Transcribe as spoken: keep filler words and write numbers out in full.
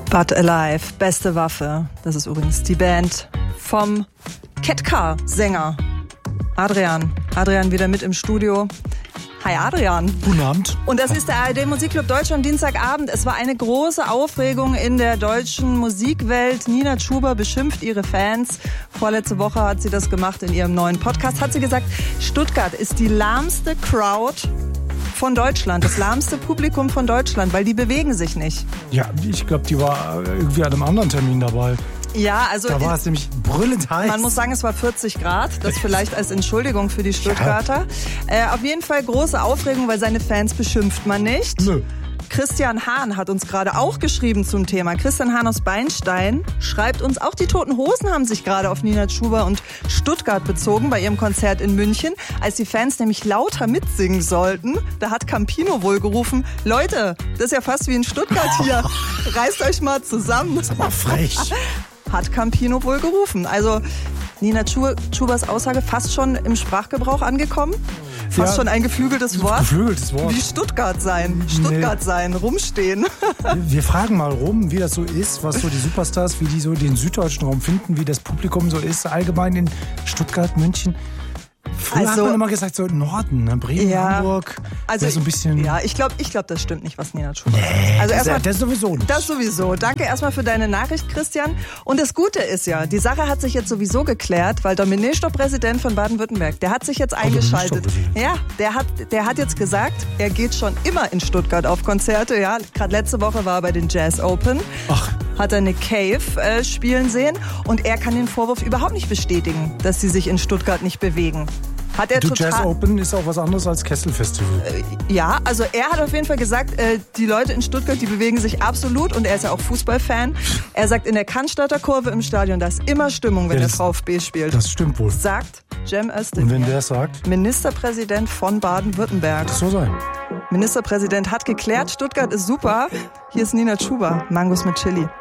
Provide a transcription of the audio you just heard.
But Alive, beste Waffe. Das ist übrigens die Band vom Ketka-Sänger Adrian. Adrian wieder mit im Studio. Hi Adrian. Guten Abend. Und das ist der A R D Musikclub Deutschland Dienstagabend. Es war eine große Aufregung in der deutschen Musikwelt. Nina Chuba beschimpft ihre Fans. Vorletzte Woche hat sie das gemacht in ihrem neuen Podcast. Hat sie gesagt, Stuttgart ist die lahmste Crowd von Deutschland, das lahmste Publikum von Deutschland, weil die bewegen sich nicht. Ja, ich glaube, die war irgendwie an einem anderen Termin dabei. Ja, also da war es nämlich brüllend heiß. Man muss sagen, es war vierzig Grad. Das vielleicht als Entschuldigung für die Stuttgarter. Ja. Äh, auf jeden Fall große Aufregung, weil seine Fans beschimpft man nicht. Nö. Christian Hahn hat uns gerade auch geschrieben zum Thema. Christian Hahn aus Beinstein schreibt uns, auch die Toten Hosen haben sich gerade auf Nina Chuba und Stuttgart bezogen bei ihrem Konzert in München. Als die Fans nämlich lauter mitsingen sollten, da hat Campino wohl gerufen, Leute, das ist ja fast wie in Stuttgart hier. Reißt euch mal zusammen. Das ist aber frech. Hat Campino wohl gerufen. Also Nina Chubas Aussage fast schon im Sprachgebrauch angekommen. Fast ja, schon ein geflügeltes Wort. Geflügeltes Wort. Wie Stuttgart sein. Stuttgart nee. sein, rumstehen. Wir fragen mal rum, wie das so ist, was so die Superstars, wie die so den süddeutschen Raum finden, wie das Publikum so ist, allgemein in Stuttgart, München. Früher also, hat man immer gesagt, so Norden, ne? Bremen, ja, Hamburg. Also so ein bisschen ja, ich glaube, ich glaub, das stimmt nicht, was Nina Chuba nee, sagt. Also das, erstmal, das sowieso nicht. Das sowieso. Danke erstmal für deine Nachricht, Christian. Und das Gute ist ja, die Sache hat sich jetzt sowieso geklärt, weil der Ministerpräsident von Baden-Württemberg, der hat sich jetzt eingeschaltet. Ja, der hat, der hat jetzt gesagt, er geht schon immer in Stuttgart auf Konzerte. Ja, gerade letzte Woche war er bei den Jazz Open. Ach. Hat er eine Cave äh, spielen sehen und er kann den Vorwurf überhaupt nicht bestätigen, dass sie sich in Stuttgart nicht bewegen. Hat er du, total, Jazz Open ist auch was anderes als Kesselfestival. Äh, ja, also er hat auf jeden Fall gesagt, äh, die Leute in Stuttgart, die bewegen sich absolut und er ist ja auch Fußballfan. Er sagt, in der Cannstatter Kurve im Stadion, da ist immer Stimmung, wenn ja, das, der VfB spielt. Das stimmt wohl. Sagt Cem Özdemir. Und wenn der sagt? Ministerpräsident von Baden-Württemberg. Das soll sein. Ministerpräsident hat geklärt, Stuttgart ist super. Hier ist Nina Chuba, Mangos mit Chili.